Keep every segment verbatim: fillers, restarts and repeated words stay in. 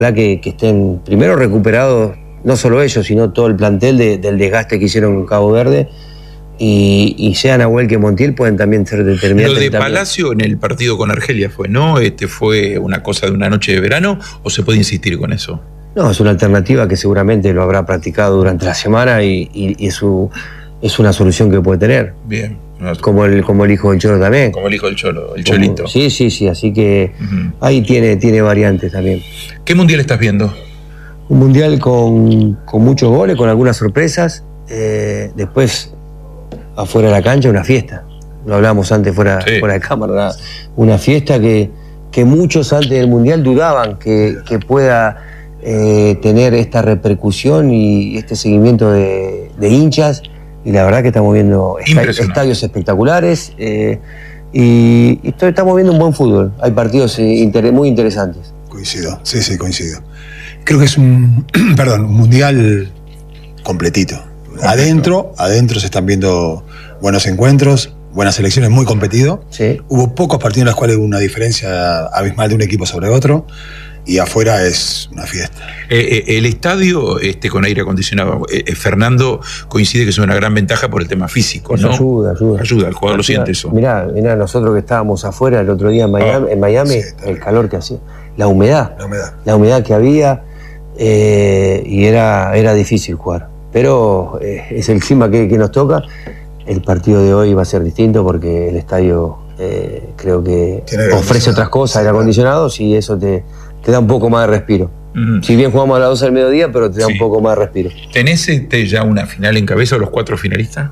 que, que estén primero recuperados, no solo ellos, sino todo el plantel de, del desgaste que hicieron con Cabo Verde. Y, y sea Nahuel que Montiel pueden también ser determinantes. Lo de también. Palacio en el partido con Argelia fue, ¿no? Este fue una cosa de una noche de verano, ¿o se puede insistir con eso? No, es una alternativa que seguramente lo habrá practicado durante la semana y, y, y su, es una solución que puede tener. Bien. Como el, como el hijo del Cholo también. Como el hijo del Cholo, el como, Cholito. Sí, sí, sí, así que uh-huh. ahí tiene, tiene variantes también. ¿Qué mundial estás viendo? Un mundial con, con muchos goles, con algunas sorpresas. Eh, después... afuera de la cancha, una fiesta. Lo hablábamos antes fuera, sí. fuera de cámara. Una, una fiesta que, que muchos antes del Mundial dudaban que, que pueda eh, tener esta repercusión y este seguimiento de, de hinchas. Y la verdad que estamos viendo estadios espectaculares eh, y, y estamos viendo un buen fútbol. Hay partidos eh, inter, muy interesantes. Coincido, sí, sí, coincido. Creo que es un, perdón, un Mundial completito. Adentro, adentro se están viendo buenos encuentros, buenas selecciones, muy competido. Sí. Hubo pocos partidos en los cuales hubo una diferencia abismal de un equipo sobre otro. Y afuera es una fiesta. Eh, eh, el estadio este, con aire acondicionado, eh, Fernando coincide que es una gran ventaja por el tema físico, ¿no? Ayuda, ayuda. Ayuda, el jugador ayuda. Lo siente eso. Mirá, mirá, nosotros que estábamos afuera el otro día en Miami, oh, en Miami sí, el calor que hacía, la humedad, la humedad, la humedad que había eh, y era, era difícil jugar. Pero eh, es el clima que, que nos toca. El partido de hoy va a ser distinto porque el estadio eh, creo que ofrece otras cosas, aire acondicionado, y eso te, te da un poco más de respiro. Uh-huh. Si bien jugamos a las doce del mediodía, pero te da sí. un poco más de respiro. ¿Tenés este ya una final en cabeza, los cuatro finalistas?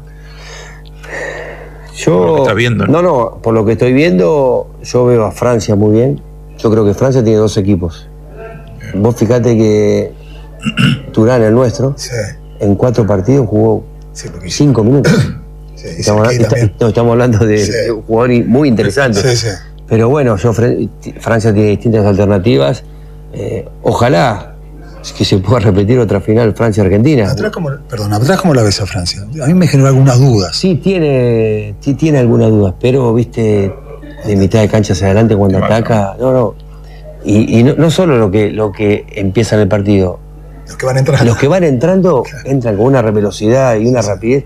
Yo, por lo que estás viendo, ¿no? no, no, por lo que estoy viendo, yo veo a Francia muy bien. Yo creo que Francia tiene dos equipos. Bien. Vos fijate que Turán, el nuestro, sí. en cuatro partidos jugó sí, cinco minutos. Sí, estamos, hablando, está, estamos hablando de, sí. de un jugador muy interesante. Sí, sí. Pero bueno, yo, Francia tiene distintas alternativas. Eh, ojalá que se pueda repetir otra final Francia-Argentina. Atrás como, perdón, atrás ¿cómo la ves a Francia? A mí me generó algunas dudas. Sí tiene, sí tiene algunas dudas, pero viste, de mitad de cancha hacia adelante cuando ataca, no, no. Y, y no, no solo lo que, lo que empieza en el partido. Los que van entrando. Los que van entrando, claro. entran con una velocidad y una sí. rapidez.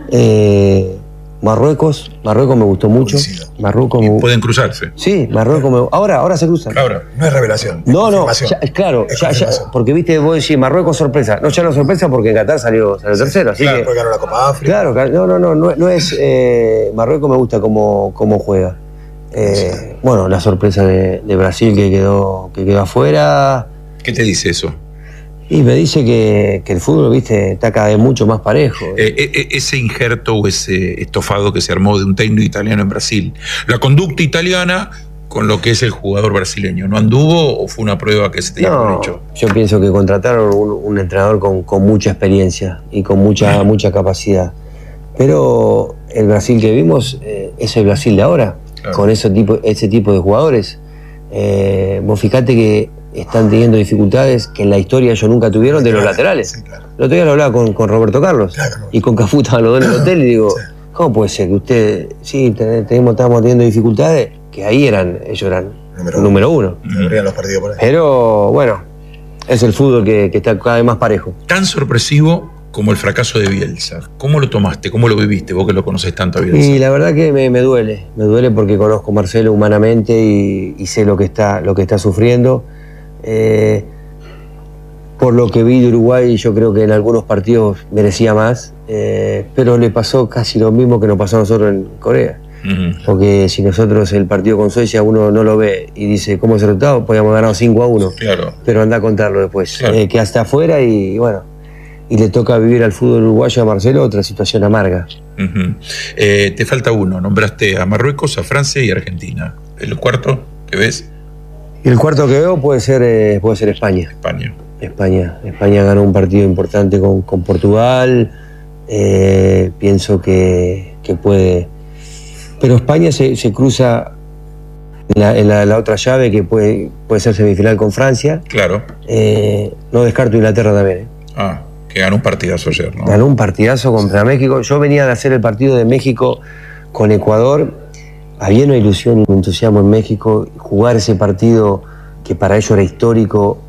Eh, Marruecos, Marruecos me gustó mucho. Marruecos y me... pueden cruzarse. Sí, Marruecos me... ahora, ahora se cruzan. Ahora, no es revelación. No, no, ya, claro, es ya, ya, porque viste, vos decís Marruecos sorpresa. No, ya no sorpresa porque en Qatar salió, salió sí, tercero. Así claro, que, porque ganó la Copa África. Claro, no, no, no, no, no es. Eh, Marruecos me gusta cómo, cómo juega. Eh, sí. Bueno, la sorpresa de, de Brasil que quedó, que quedó afuera. ¿Qué te dice eso? Y me dice que, que el fútbol, viste, está cada vez mucho más parejo. Eh, eh, ese injerto o ese estofado que se armó de un técnico italiano en Brasil, la conducta italiana con lo que es el jugador brasileño, ¿no anduvo o fue una prueba que se tenía no, hecho? Yo pienso que contrataron un, un entrenador con, con mucha experiencia y con mucha, mucha capacidad. Pero el Brasil que vimos eh, es el Brasil de ahora, claro. con ese tipo, ese tipo de jugadores. Eh, vos fijate que están teniendo dificultades que en la historia ellos nunca tuvieron de los laterales. Sí, claro. El otro día lo hablaba con, con Roberto Carlos claro. y con Cafú estaban los dos en el hotel y digo, sí. ¿cómo puede ser que usted, sí, tenemos, estamos teniendo dificultades? Que ahí eran, ellos eran número, número uno. uno. Los partidos por ahí. Pero bueno, es el fútbol que, que está cada vez más parejo. Tan sorpresivo como el fracaso de Bielsa. ¿Cómo lo tomaste? ¿Cómo lo viviste? Vos que lo conoces tanto a Bielsa. Y la verdad que me, me duele. Me duele porque conozco a Marcelo humanamente y, y sé lo que está, lo que está sufriendo. Eh, por lo que vi de Uruguay, yo creo que en algunos partidos merecía más, eh, pero le pasó casi lo mismo que nos pasó a nosotros en Corea. Uh-huh. Porque si nosotros el partido con Suecia uno no lo ve y dice cómo es el resultado, podíamos ganar cinco a uno. Claro. Pero anda a contarlo después. Claro. Eh, que hasta afuera y, y bueno, y le toca vivir al fútbol uruguayo a Marcelo otra situación amarga. Uh-huh. eh, te falta uno, nombraste a Marruecos, a Francia y a Argentina. ¿El cuarto que ves? Y el cuarto que veo puede ser, eh, puede ser España. España. España. España ganó un partido importante con, con Portugal. Eh, pienso que, que puede. Pero España se, se cruza en, la, en la, la otra llave que puede, puede ser semifinal con Francia. Claro. Eh, no descarto Inglaterra también. ¿eh? Ah, que ganó un partidazo ayer, ¿no? Ganó un partidazo contra sí. México. Yo venía de hacer el partido de México con Ecuador. Había una ilusión y un entusiasmo en México. Jugar ese partido que para ellos era histórico